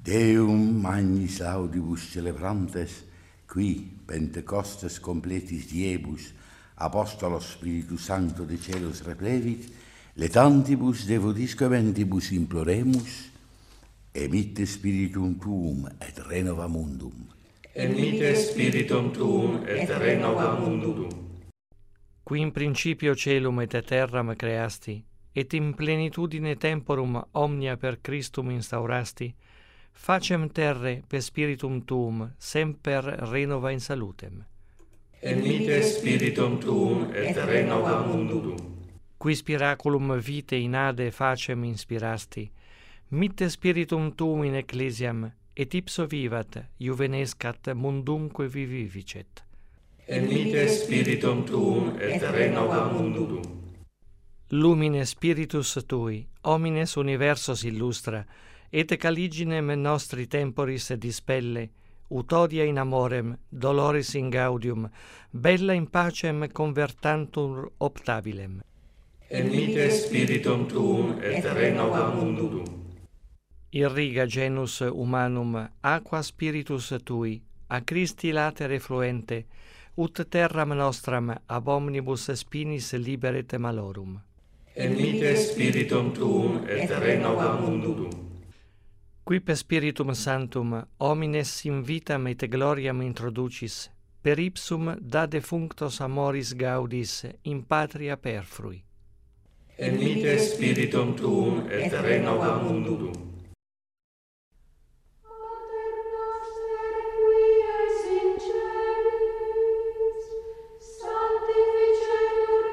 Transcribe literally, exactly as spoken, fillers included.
Deum magnis laudibus celebrantes, qui Pentecostes completis diebus, Apostolos Spiritus Sancto de celos replevit, letantibus devotisque mentibus imploremus, emitte Spiritum Tuum et renova mundum. Emitte Spiritum Tuum et renova mundum. Qui in principio celum et terram creasti, et in plenitudine temporum omnia per Christum instaurasti, facem terre per Spiritum Tuum semper renova in salutem. Emitte Spiritum Tuum et renova mundum. Qui spiraculum vitae in ade facem inspirasti, mitte Spiritum Tuum in ecclesiam, et ipso vivat, juvenescat mundumque vivificet. Emitte Spiritum Tuum et renova mundum. Lumine Spiritus Tui, homines universos illustra, et caliginem nostri temporis dispelle, utodia in amorem, doloris in gaudium, bella in pacem convertantur optabilem. Emitte Spiritum Tuum et renova mundum. Irriga genus humanum aqua Spiritus Tui, a Christi latere fluente, ut terram nostram ab omnibus spinis liberet malorum. Emitte Spiritum Tuum et renova mundum. Qui per Spiritum Sanctum homines in vitam et gloriam introducis, per ipsum da defunctos amoris gaudis in patria perfrui. Emitte Spiritum Tuum et renova mundum.